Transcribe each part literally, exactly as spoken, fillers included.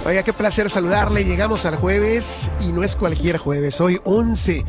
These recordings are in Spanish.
Oiga, qué placer saludarle. Llegamos al jueves y no es cualquier jueves. Hoy once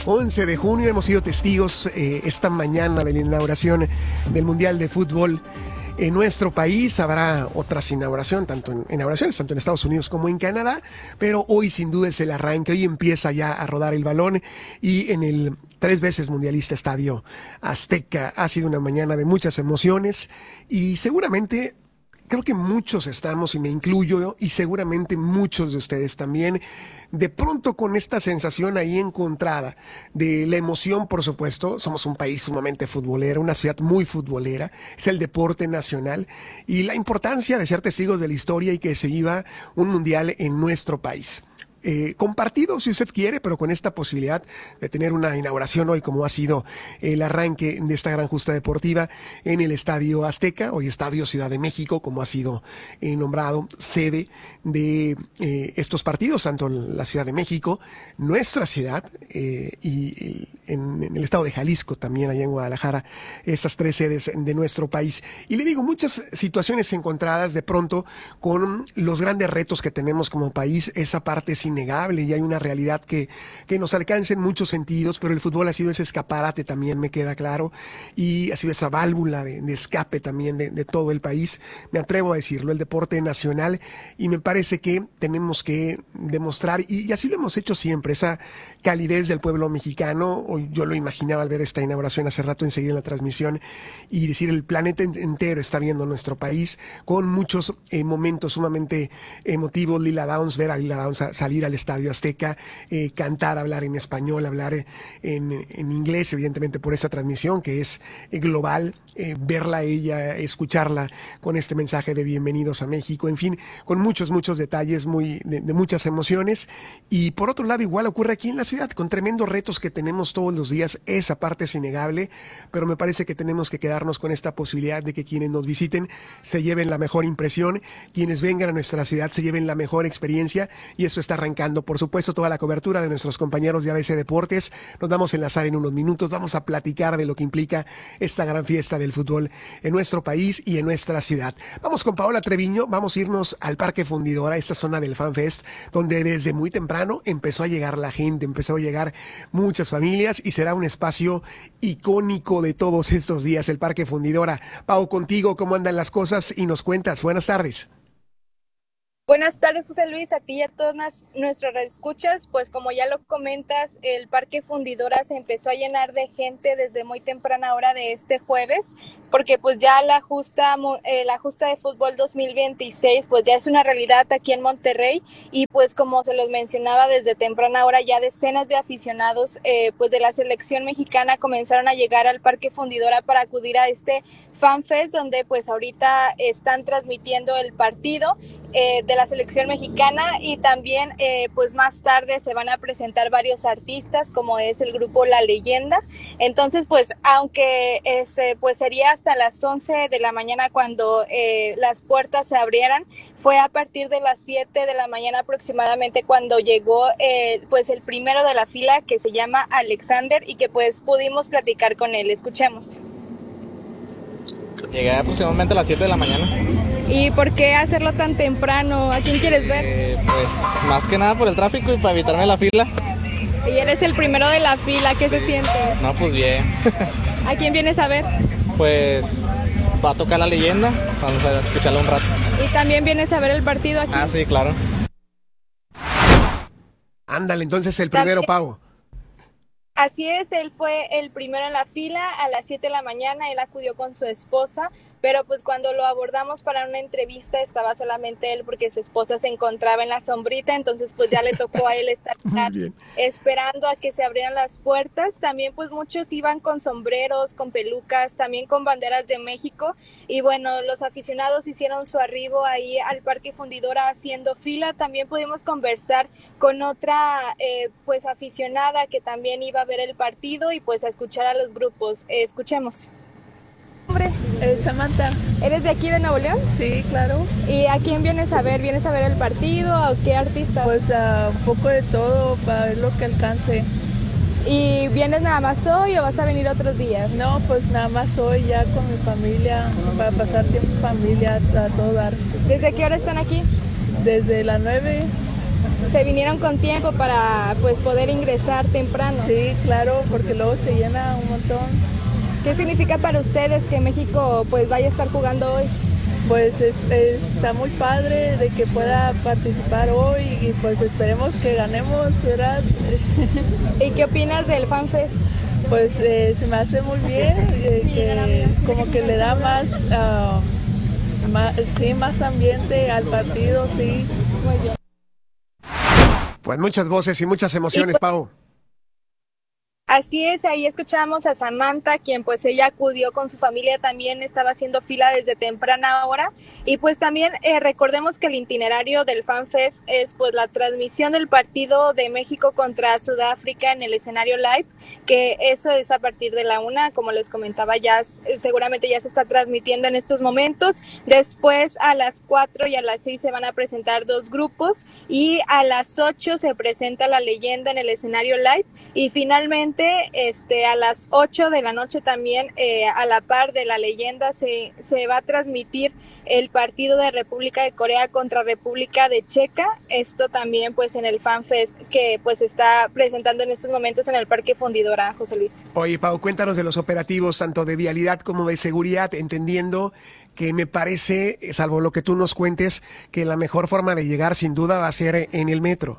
de junio hemos sido testigos eh, esta mañana de la inauguración del Mundial de Fútbol en nuestro país. Habrá otras inauguración, tanto en, inauguraciones, tanto en Estados Unidos como en Canadá, pero hoy sin duda es el arranque. Hoy empieza ya a rodar el balón y en el tres veces mundialista Estadio Azteca ha sido una mañana de muchas emociones y seguramente creo que muchos estamos, y me incluyo, y seguramente muchos de ustedes también, de pronto con esta sensación ahí encontrada de la emoción, por supuesto. Somos un país sumamente futbolero, una ciudad muy futbolera, es el deporte nacional, y la importancia de ser testigos de la historia y que se iba un mundial en nuestro país. Eh, compartido si usted quiere, pero con esta posibilidad de tener una inauguración hoy, como ha sido el arranque de esta gran justa deportiva en el Estadio Azteca, hoy Estadio Ciudad de México, como ha sido eh, nombrado sede de eh, estos partidos, tanto en la Ciudad de México, nuestra ciudad, eh, y, y en, en el estado de Jalisco, también allá en Guadalajara, estas tres sedes de nuestro país. Y le digo, muchas situaciones encontradas de pronto con los grandes retos que tenemos como país. Esa parte es innegable y hay una realidad que, que nos alcanza en muchos sentidos, pero el fútbol ha sido ese escaparate también, me queda claro, y ha sido esa válvula de, de escape también de, de todo el país, me atrevo a decirlo, el deporte nacional, y me parece que tenemos que demostrar, y, y así lo hemos hecho siempre, esa calidez del pueblo mexicano. Hoy yo lo imaginaba al ver esta inauguración hace rato, enseguida en la transmisión, y decir, el planeta entero está viendo nuestro país, con muchos eh, momentos sumamente emotivos. Lila Downs, ver a Lila Downs a salir al Estadio Azteca, eh, cantar, hablar en español, hablar en, en inglés, evidentemente por esta transmisión que es eh, global, eh, verla a ella, escucharla con este mensaje de bienvenidos a México, en fin, con muchos, muchos detalles, muy de, de muchas emociones. Y por otro lado, igual ocurre aquí en la ciudad, con tremendos retos que tenemos todos los días. Esa parte es innegable, pero me parece que tenemos que quedarnos con esta posibilidad de que quienes nos visiten se lleven la mejor impresión, quienes vengan a nuestra ciudad se lleven la mejor experiencia, y eso está arrancando, por supuesto, toda la cobertura de nuestros compañeros de A B C Deportes. Nos vamos a enlazar en unos minutos, vamos a platicar de lo que implica esta gran fiesta del fútbol en nuestro país y en nuestra ciudad. Vamos con Paola Treviño, vamos a irnos al Parque Fundidora, esta zona del FanFest, donde desde muy temprano empezó a llegar la gente, empezó a llegar muchas familias, y será un espacio icónico de todos estos días, el Parque Fundidora. Pau, contigo, ¿cómo andan las cosas? Y nos cuentas. Buenas tardes. Buenas tardes, José Luis, a ti y a todos nuestros escuchas. Pues como ya lo comentas, el Parque Fundidora se empezó a llenar de gente desde muy temprana hora de este jueves, porque pues ya la justa, eh, la justa de fútbol dos mil veintiséis pues ya es una realidad aquí en Monterrey, y pues como se los mencionaba, desde temprana hora ya decenas de aficionados eh, pues de la selección mexicana comenzaron a llegar al Parque Fundidora para acudir a este FanFest, donde pues ahorita están transmitiendo el partido eh, de la selección mexicana, y también eh, pues más tarde se van a presentar varios artistas, como es el grupo La Leyenda. Entonces pues aunque este, pues sería hasta las once de la mañana cuando eh, las puertas se abrieran, fue a partir de las siete de la mañana aproximadamente cuando llegó eh, pues el primero de la fila, que se llama Alexander, y que pues pudimos platicar con él. Escuchemos. Llegué aproximadamente a las siete de la mañana. ¿Y por qué hacerlo tan temprano? ¿A quién quieres ver? Eh, pues más que nada por el tráfico y para evitarme la fila. Y eres el primero de la fila, ¿qué se siente? No, pues bien. ¿A quién vienes a ver? Pues va a tocar La Leyenda, vamos a escucharla un rato. ¿Y también vienes a ver el partido aquí? Ah, sí, claro. Ándale, entonces el primero, Pau. Así es, él fue el primero en la fila a las siete de la mañana, él acudió con su esposa, pero pues cuando lo abordamos para una entrevista estaba solamente él porque su esposa se encontraba en la sombrita, entonces pues ya le tocó a él estar esperando a que se abrieran las puertas. También pues muchos iban con sombreros, con pelucas, también con banderas de México, y bueno, los aficionados hicieron su arribo ahí al Parque Fundidora haciendo fila. También pudimos conversar con otra eh, pues aficionada que también iba a ver el partido y pues a escuchar a los grupos. Eh, escuchemos. Hombre, eh, Samantha. ¿Eres de aquí de Nuevo León? Sí, claro. ¿Y a quién vienes a ver? ¿Vienes a ver el partido o qué artista? Pues uh, un poco de todo para ver lo que alcance. ¿Y vienes nada más hoy o vas a venir otros días? No, pues nada más hoy ya con mi familia, para pasar tiempo en familia a todo dar. ¿Desde qué hora están aquí? Desde las nueve. ¿Se vinieron con tiempo para pues poder ingresar temprano? Sí, claro, porque luego se llena un montón. ¿Qué significa para ustedes que México pues vaya a estar jugando hoy? Pues es, es, está muy padre de que pueda participar hoy y pues esperemos que ganemos, ¿verdad? ¿Y qué opinas del FanFest? Pues eh, se me hace muy bien, eh, que como que le da más, uh, más, sí, más ambiente al partido, sí. Muy bien. Pues muchas voces y muchas emociones, Pau. Así es, ahí escuchamos a Samantha, quien pues ella acudió con su familia, también estaba haciendo fila desde temprana hora, y pues también eh, recordemos que el itinerario del FanFest es pues la transmisión del partido de México contra Sudáfrica en el escenario live, que eso es a partir de la una, como les comentaba, ya seguramente ya se está transmitiendo en estos momentos. Después a las cuatro y a las seis se van a presentar dos grupos, y a las ocho se presenta la leyenda en el escenario live, y finalmente Este, a las ocho de la noche también, eh, a la par de la leyenda, se, se va a transmitir el partido de República de Corea contra República de Checa. Esto también pues en el FanFest que pues está presentando en estos momentos en el Parque Fundidora, José Luis. Oye, Pau, cuéntanos de los operativos tanto de vialidad como de seguridad, entendiendo que me parece, salvo lo que tú nos cuentes, que la mejor forma de llegar sin duda va a ser en el metro.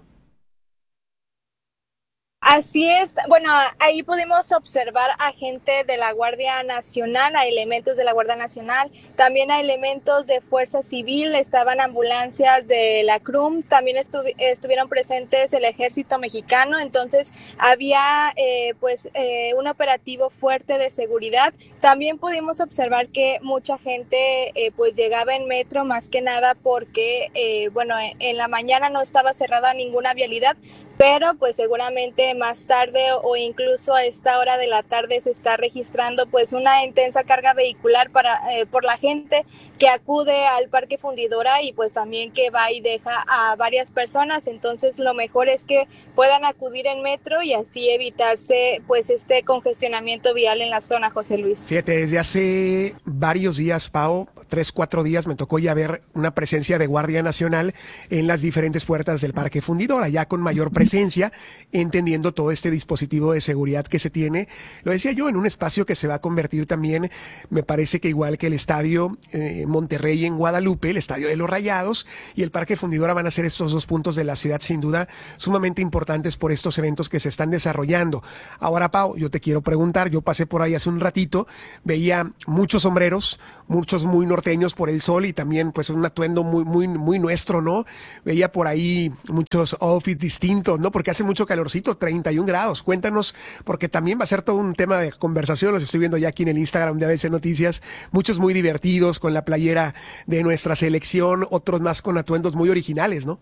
Así es, bueno, ahí pudimos observar a gente de la Guardia Nacional, a elementos de la Guardia Nacional, también a elementos de Fuerza Civil, estaban ambulancias de la C R U M, también estu- estuvieron presentes el Ejército Mexicano, entonces había eh, pues eh, un operativo fuerte de seguridad. También pudimos observar que mucha gente eh, pues llegaba en metro, más que nada porque eh, bueno, en la mañana no estaba cerrada ninguna vialidad, pero pues seguramente más tarde o incluso a esta hora de la tarde se está registrando pues una intensa carga vehicular para eh, por la gente que acude al Parque Fundidora y pues también que va y deja a varias personas. Entonces lo mejor es que puedan acudir en metro y así evitarse pues este congestionamiento vial en la zona, José Luis. Fíjate, desde hace varios días, Pau, tres, cuatro días, me tocó ya ver una presencia de Guardia Nacional en las diferentes puertas del Parque Fundidora, ya con mayor presencia, entendiendo todo este dispositivo de seguridad que se tiene. Lo decía yo, en un espacio que se va a convertir también, me parece que igual que el estadio eh, Monterrey en Guadalupe, el estadio de los Rayados y el Parque Fundidora van a ser estos dos puntos de la ciudad sin duda sumamente importantes por estos eventos que se están desarrollando. Ahora, Pau, yo te quiero preguntar, yo pasé por ahí hace un ratito, veía muchos sombreros, muchos muy norteños por el sol y también pues un atuendo muy, muy, muy nuestro, ¿no? Veía por ahí muchos outfits distintos, ¿no? Porque hace mucho calorcito, treinta y un grados. Cuéntanos, porque también va a ser todo un tema de conversación, los estoy viendo ya aquí en el Instagram de A B C Noticias, muchos muy divertidos con la playera de nuestra selección, otros más con atuendos muy originales, ¿no?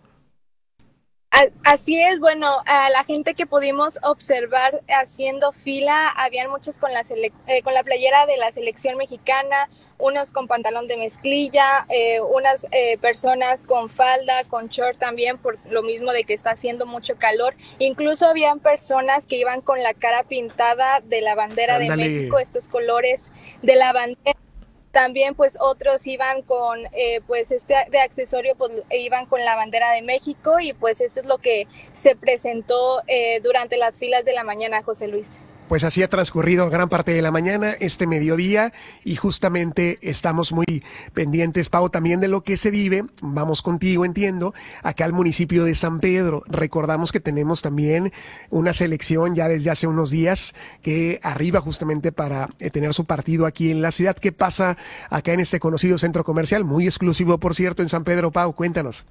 Así es, bueno, a la gente que pudimos observar haciendo fila, habían muchos con la, selec- eh, con la playera de la selección mexicana, unos con pantalón de mezclilla, eh, unas eh, personas con falda, con short también, por lo mismo de que está haciendo mucho calor. Incluso habían personas que iban con la cara pintada de la bandera Ándale. de México, estos colores de la bandera. También pues otros iban con eh, pues este de accesorio, pues iban con la bandera de México y pues eso es lo que se presentó eh, durante las filas de la mañana, José Luis. Pues así ha transcurrido gran parte de la mañana, este mediodía, y justamente estamos muy pendientes, Pau, también de lo que se vive. Vamos contigo, entiendo, acá al municipio de San Pedro. Recordamos que tenemos también una selección ya desde hace unos días que arriba justamente para eh, tener su partido aquí en la ciudad. ¿Qué pasa acá en este conocido centro comercial? Muy exclusivo, por cierto, en San Pedro, Pau, cuéntanos.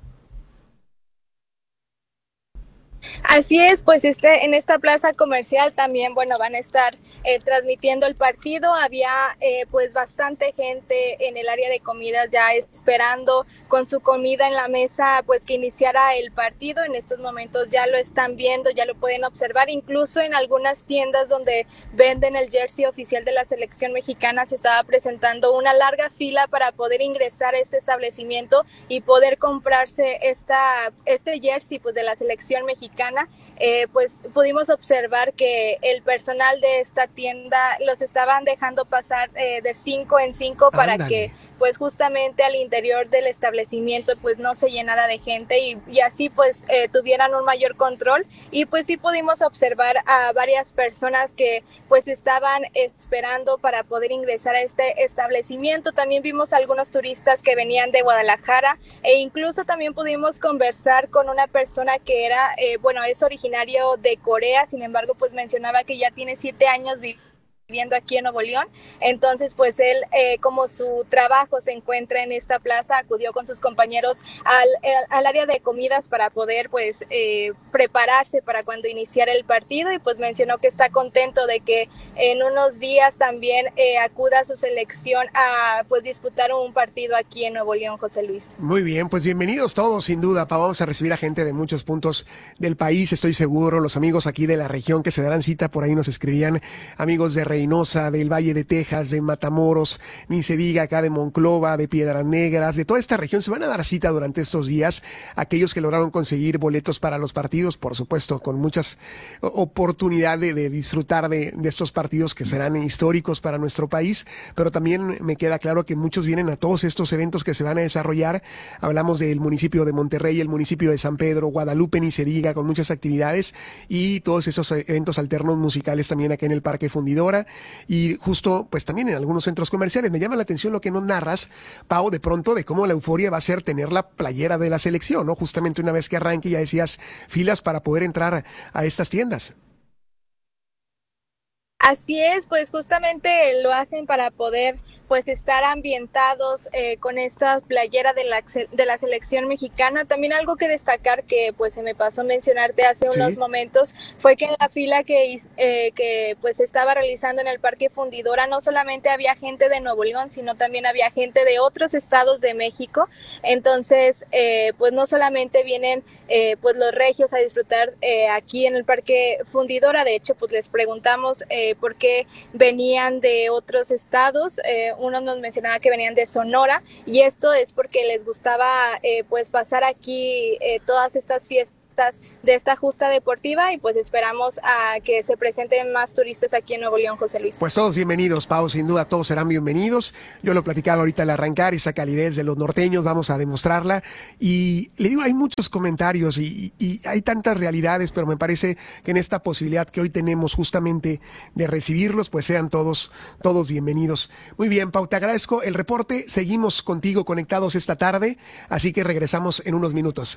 Así es, pues este en esta plaza comercial también, bueno, van a estar eh, transmitiendo el partido. Había eh, pues bastante gente en el área de comidas ya esperando con su comida en la mesa, pues que iniciara el partido. En estos momentos ya lo están viendo, ya lo pueden observar. Incluso en algunas tiendas donde venden el jersey oficial de la selección mexicana se estaba presentando una larga fila para poder ingresar a este establecimiento y poder comprarse esta este jersey pues de la selección mexicana. Eh, pues pudimos observar que el personal de esta tienda los estaban dejando pasar eh, de cinco en cinco para Ándale. que pues pues justamente al interior del establecimiento pues no se llenara de gente y, y así pues eh, tuvieran un mayor control. Y pues sí pudimos observar a varias personas que pues estaban esperando para poder ingresar a este establecimiento. También vimos algunos turistas que venían de Guadalajara e incluso también pudimos conversar con una persona que era, eh, bueno, es originario de Corea, sin embargo pues mencionaba que ya tiene siete años viviendo viviendo aquí en Nuevo León. Entonces pues él eh, como su trabajo se encuentra en esta plaza, acudió con sus compañeros al, al área de comidas para poder pues eh, prepararse para cuando iniciara el partido y pues mencionó que está contento de que en unos días también eh, acuda a su selección a pues disputar un partido aquí en Nuevo León. José Luis. Muy bien, pues bienvenidos todos sin duda, pa, vamos a recibir a gente de muchos puntos del país, estoy seguro, los amigos aquí de la región que se darán cita, por ahí nos escribían amigos de Reynosa, del Valle de Texas, de Matamoros, ni se diga acá de Monclova, de Piedras Negras, de toda esta región se van a dar cita durante estos días, aquellos que lograron conseguir boletos para los partidos, por supuesto, con muchas oportunidades de, de disfrutar de, de estos partidos que serán históricos para nuestro país, pero también me queda claro que muchos vienen a todos estos eventos que se van a desarrollar. Hablamos del municipio de Monterrey, el municipio de San Pedro, Guadalupe, ni se diga, con muchas actividades y todos esos eventos alternos musicales también acá en el Parque Fundidora. Y justo, pues también en algunos centros comerciales. Me llama la atención lo que nos narras, Pau, de pronto, de cómo la euforia va a ser tener la playera de la selección, ¿no? Justamente una vez que arranque, ya decías, filas para poder entrar a estas tiendas. Así es, pues justamente lo hacen para poder pues estar ambientados eh, con esta playera de la, de la selección mexicana. También algo que destacar que pues se me pasó mencionarte hace sí. unos momentos fue que en la fila que, eh, que pues se estaba realizando en el Parque Fundidora no solamente había gente de Nuevo León, sino también había gente de otros estados de México. Entonces eh, pues no solamente vienen eh, pues los regios a disfrutar eh, aquí en el Parque Fundidora, de hecho pues les preguntamos eh, por qué venían de otros estados. Eh, uno nos mencionaba que venían de Sonora y esto es porque les gustaba eh, pues pasar aquí eh, todas estas fiestas de esta justa deportiva y pues esperamos a que se presenten más turistas aquí en Nuevo León. José Luis. Pues todos bienvenidos, Pau, sin duda todos serán bienvenidos. Yo lo he platicado ahorita al arrancar, esa calidez de los norteños, vamos a demostrarla y le digo, hay muchos comentarios y, y hay tantas realidades, pero me parece que en esta posibilidad que hoy tenemos justamente de recibirlos, pues sean todos, todos bienvenidos. Muy bien, Pau, te agradezco el reporte, seguimos contigo conectados esta tarde, así que regresamos en unos minutos.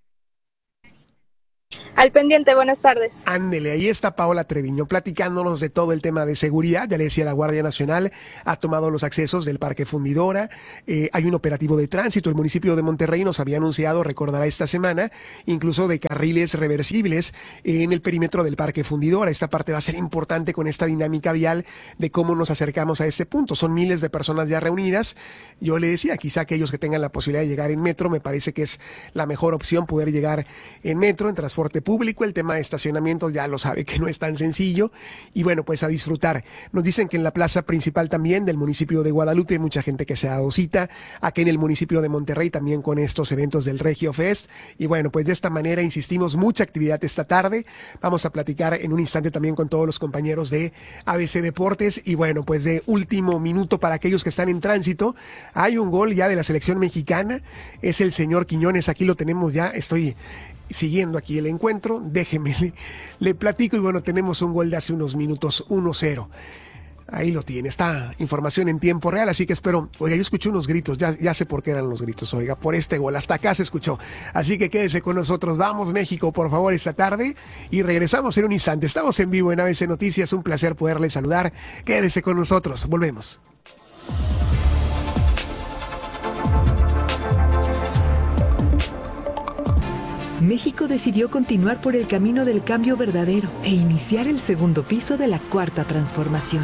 Al pendiente, buenas tardes. Ándele, ahí está Paola Treviño platicándonos de todo el tema de seguridad. Ya le decía, la Guardia Nacional ha tomado los accesos del Parque Fundidora, eh, hay un operativo de tránsito, el municipio de Monterrey nos había anunciado, recordará esta semana, incluso de carriles reversibles en el perímetro del Parque Fundidora. Esta parte va a ser importante con esta dinámica vial de cómo nos acercamos a este punto. Son miles de personas ya reunidas. Yo le decía, quizá aquellos que tengan la posibilidad de llegar en metro, me parece que es la mejor opción poder llegar en metro, en transporte público. El tema de estacionamientos ya lo sabe que no es tan sencillo y bueno, pues a disfrutar. Nos dicen que en la plaza principal también del municipio de Guadalupe hay mucha gente que se ha dado cita, aquí en el municipio de Monterrey también con estos eventos del Regio Fest y bueno, pues de esta manera insistimos, mucha actividad esta tarde. Vamos a platicar en un instante también con todos los compañeros de A B C Deportes y bueno, pues de último minuto para aquellos que están en tránsito, hay un gol ya de la selección mexicana, es el señor Quiñones, aquí lo tenemos ya, estoy siguiendo aquí el encuentro, déjeme, le, le platico y bueno, tenemos un gol de hace unos minutos, uno cero. Ahí lo tiene, está información en tiempo real, así que espero, oiga, yo escuché unos gritos, ya, ya sé por qué eran los gritos, oiga, por este gol, hasta acá se escuchó, así que quédese con nosotros, vamos México, por favor, esta tarde, y regresamos en un instante, estamos en vivo en A B C Noticias, un placer poderle saludar, quédese con nosotros, volvemos. México decidió continuar por el camino del cambio verdadero e iniciar el segundo piso de la Cuarta Transformación.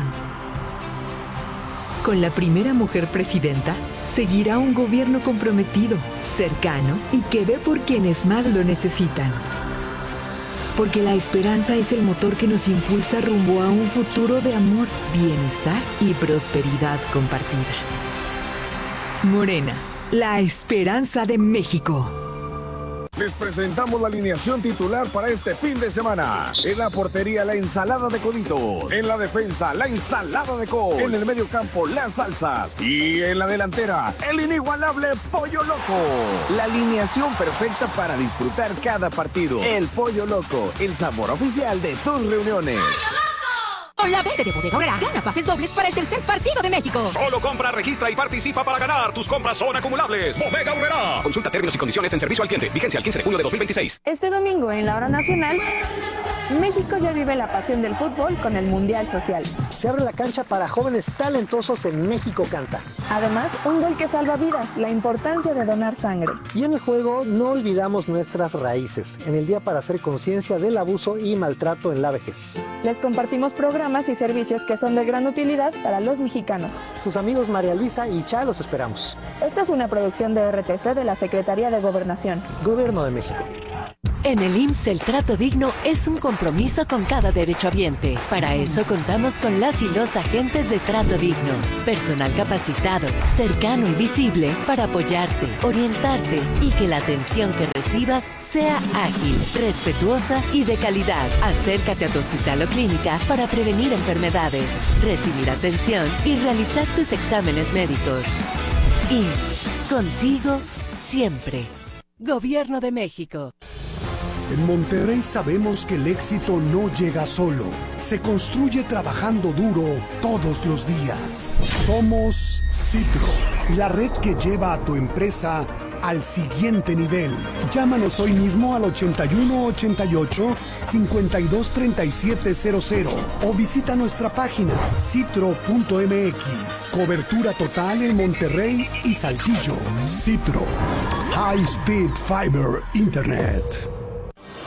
Con la primera mujer presidenta, seguirá un gobierno comprometido, cercano y que ve por quienes más lo necesitan. Porque la esperanza es el motor que nos impulsa rumbo a un futuro de amor, bienestar y prosperidad compartida. Morena, la esperanza de México. Les presentamos la alineación titular para este fin de semana. En la portería, la ensalada de coditos. En la defensa, la ensalada de col. En el medio campo, la salsa. Y en la delantera, el inigualable Pollo Loco. La alineación perfecta para disfrutar cada partido. El Pollo Loco, el sabor oficial de tus reuniones. Con la verde de Bodega Aurrera, gana pases dobles para el tercer partido de México. Solo compra, registra y participa para ganar. Tus compras son acumulables. Bodega Aurrera. Consulta términos y condiciones en servicio al cliente. Vigencia el quince de junio de dos mil veintiséis. Este domingo en la hora nacional, México ya vive la pasión del fútbol con el Mundial Social. Se abre la cancha para jóvenes talentosos en México Canta. Además, un gol que salva vidas, la importancia de donar sangre. Y en el juego no olvidamos nuestras raíces, en el día para hacer conciencia del abuso y maltrato en la vejez. Les compartimos programas y servicios que son de gran utilidad para los mexicanos. Sus amigos María Luisa y Cha los esperamos. Esta es una producción de R T C de la Secretaría de Gobernación. Gobierno de México. En el I M S S el trato digno es un compromiso con cada derechohabiente. Para eso contamos con las y los agentes de trato digno. Personal capacitado, cercano y visible para apoyarte, orientarte y que la atención que recibas sea ágil, respetuosa y de calidad. Acércate a tu hospital o clínica para prevenir enfermedades, recibir atención y realizar tus exámenes médicos. I M S S, contigo siempre. Gobierno de México. En Monterrey sabemos que el éxito no llega solo, se construye trabajando duro todos los días. Somos Citro, la red que lleva a tu empresa al siguiente nivel. Llámanos hoy mismo al ochenta y uno ochenta y ocho cincuenta y dos treinta y siete cero cero o visita nuestra página citro punto m x. Cobertura total en Monterrey y Saltillo. Citro, High Speed Fiber Internet.